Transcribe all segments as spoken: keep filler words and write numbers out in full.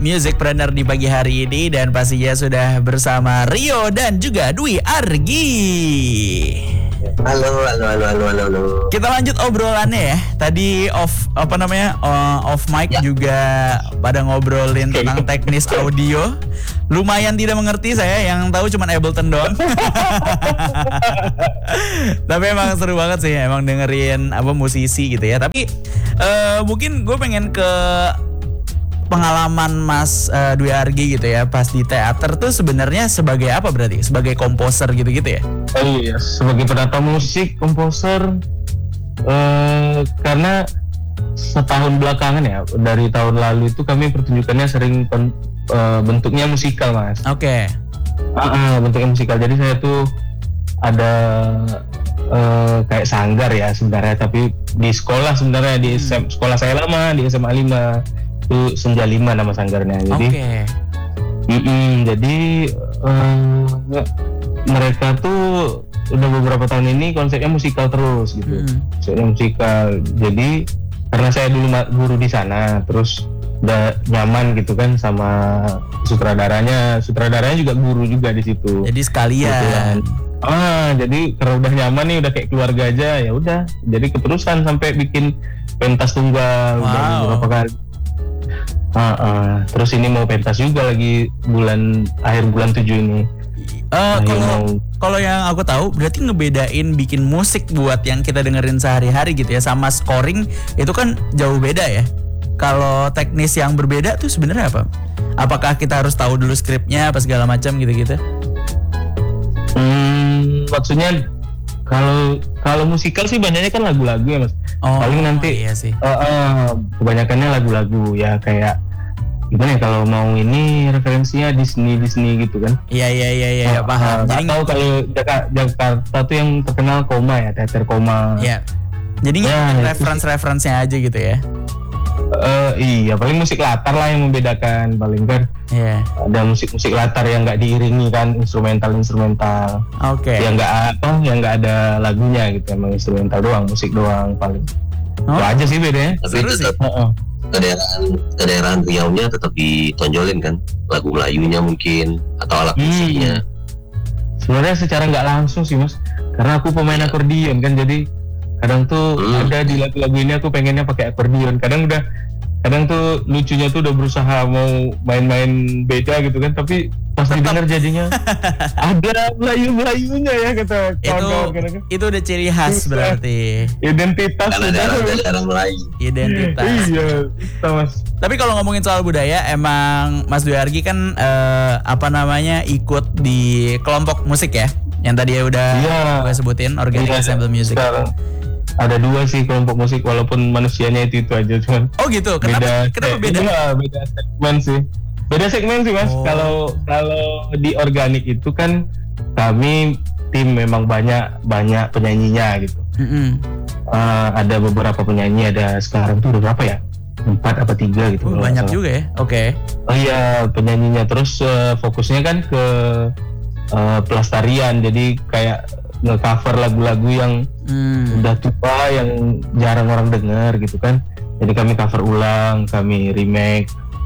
Musicpreneur di pagi hari ini, dan pastinya sudah bersama Rio dan juga Dwi Argi. Halo, halo, halo, halo, halo, halo. Kita lanjut obrolannya ya. Tadi off apa namanya uh, off mic ya. Juga pada ngobrolin tentang teknis audio. Lumayan tidak mengerti saya, yang tahu cuma Ableton doang. Tapi emang seru banget sih, emang dengerin apa musisi gitu ya. Tapi uh, mungkin gue pengen ke pengalaman Mas uh, Dwi Argi gitu ya pas di teater tuh sebenarnya sebagai apa berarti? Sebagai komposer gitu-gitu ya? Oh iya, sebagai penata musik, komposer. Uh, karena setahun belakangan ya, dari tahun lalu itu kami pertunjukannya sering pen, uh, bentuknya musikal, Mas. Oke. Okay. Uh, uh, bentuknya musikal. Jadi saya tuh ada uh, kayak sanggar ya sebenarnya, tapi di sekolah sebenarnya di hmm. sekolah saya lama di S M A lima. Itu Senja lima nama sanggarnya. Jadi okay. jadi um, mereka tuh udah beberapa tahun ini konsepnya musikal terus gitu. Mm. Konsepnya musikal. Jadi karena saya dulu guru di sana, terus udah nyaman gitu kan sama sutradaranya. Sutradaranya juga guru juga di situ. Jadi sekalian. Gitu kan. Ah, jadi karena udah nyaman nih, udah kayak keluarga aja, ya udah. Jadi keterusan sampai bikin pentas tunggal. Wow. Udah beberapa kali. Uh, uh, terus ini mau pentas juga lagi bulan akhir bulan tujuh ini. Uh, kalau kalau yang aku tahu berarti ngebedain bikin musik buat yang kita dengerin sehari-hari gitu ya sama scoring itu kan jauh beda ya. Kalau teknis yang berbeda tuh sebenarnya apa? Apakah kita harus tahu dulu skripnya apa segala macam gitu-gitu? Hmm, maksudnya kalau kalau musikal sih banyaknya kan lagu-lagu ya, Mas. Oh, paling nanti iya sih. Uh, uh, kebanyakannya lagu-lagu ya, kayak gimana ya, kalau mau ini referensinya Disney Disney gitu kan. Iya iya iya iya uh, paham. Uh, Jadi tahu kalau Jakarta, Jakarta tuh yang terkenal Koma ya, teater Koma. Iya. Jadinya ya, reference-referensinya aja gitu ya. Uh, iya, paling musik latar lah yang membedakan paling kan. Iya. Yeah. Ada musik-musik latar yang nggak diiringi kan, instrumental-instrumental. Oke. Okay. Yang nggak apa, yang nggak ada lagunya gitu, emang instrumental doang, musik doang paling. Oh. Itu aja sih bedanya. Tapi tetap uh-uh. kedaerahan kedaerahan Riau-nya tetap ditonjolin kan, lagu Melayunya mungkin atau alat musiknya. Hmm. Sebenarnya secara nggak langsung sih, Mas, karena aku pemain yeah. akordion kan, jadi kadang tuh hmm. ada di lagu-lagu ini aku pengennya pakai akordion. Kadang udah, kadang tuh lucunya tuh udah berusaha mau main-main beda gitu kan, tapi pas didengar jadinya ada Melayu-Melayunya ya kata kawan-kawan. Itu itu udah ciri khas berarti. Identitas. Karena daerah-daerah Melayu. Identitas. Iya, Mas. Tapi kalau ngomongin soal budaya, emang Mas Dwi Argi kan eh, apa namanya ikut di kelompok musik ya, yang tadi ya udah iya. gue sebutin, Organic iya, Ensemble Music. Sekarang ada dua sih kelompok musik, walaupun manusianya itu itu aja, cuman oh gitu, kenapa beda, kenapa beda? Iya, beda segmen sih, beda segmen sih, Mas. Oh. Kalau kalau di Organik itu kan kami tim memang banyak banyak penyanyinya gitu. Mm-hmm. Uh, ada beberapa penyanyi, ada sekarang tuh udah berapa ya? Empat apa tiga gitu. Oh, banyak juga ya, oke. Okay. Oh iya, penyanyinya. Terus uh, fokusnya kan ke uh, pelestarian, jadi kayak nge-cover lagu-lagu yang hmm. udah tua, yang jarang orang dengar gitu kan. Jadi kami cover ulang, kami remake,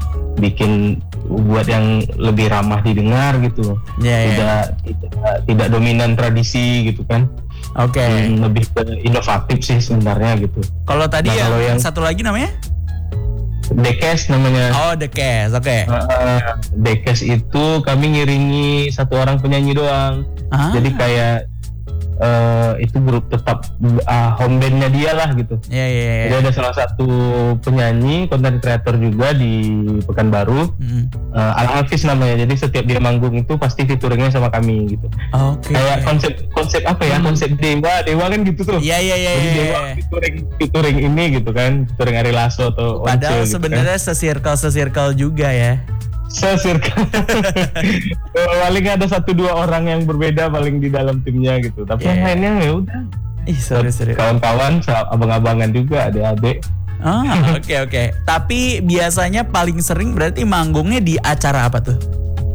bikin buat yang lebih ramah didengar gitu. Yeah, tidak, yeah. tidak tidak dominan tradisi gitu kan. Oke. Okay. Lebih ke inovatif sih sebenarnya gitu. Kalau tadi nah, yang, yang satu lagi namanya? Dekes namanya. Oh, Dekes, oke. Okay. Uh, Dekes itu kami ngiringi satu orang penyanyi doang. Ah. Jadi kayak Uh, itu grup tetap uh, home bandnya dia lah gitu. Iya yeah, iya. Yeah, yeah. Jadi ada salah satu penyanyi, content creator juga di Pekanbaru, mm. uh, Al Hafiz namanya. Jadi setiap dia manggung itu pasti featuringnya sama kami gitu. Oke. Okay. Kayak konsep konsep apa ya? Hmm. Konsep Dewa, Dewa kan gitu tuh. Iya iya iya. Jadi Dewa featuring featuring ini gitu kan, featuring Ari Lasso atau Once. Padahal gitu sebenarnya kan. se-circle se-circle juga ya. Sesirkel paling ada satu dua orang yang berbeda paling di dalam timnya gitu, tapi yeah. yang lainnya ya udah. Ih, sorry, sorry. Kawan-kawan, abang-abangan juga, adik-adik. Ah, oke okay, oke. Okay. Tapi biasanya paling sering berarti manggungnya di acara apa tuh?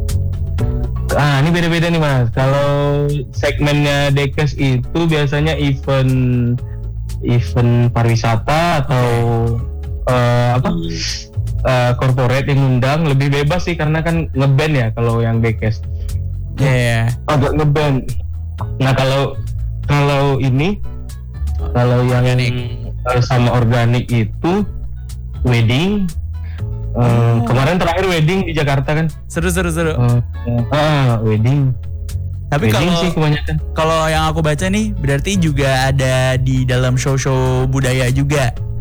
Ah, ini beda-beda nih, Mas. Kalau segmennya Dekes itu biasanya event event pariwisata atau uh, apa uh, corporate yang ngundang lebih bebas sih karena kan ngeband ya kalau yang Daycast. Iya. Yeah. Agak ngeband. Nah kalau kalau ini kalau yang uh, sama organik itu wedding. Uh, oh. Kemarin terakhir wedding di Jakarta kan. Seru seru seru. Uh, uh, wedding. Tapi kalau kalau yang aku baca nih berarti juga ada di dalam show-show budaya juga.